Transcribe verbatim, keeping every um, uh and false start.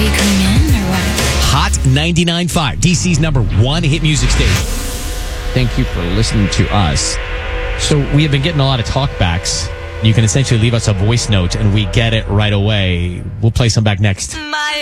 you coming in or what? Hot ninety-nine point five, D C's number one hit music station. Thank you for listening to us. So we have been getting a lot of talkbacks. You can essentially leave us a voice note and we get it right away. We'll play some back next. My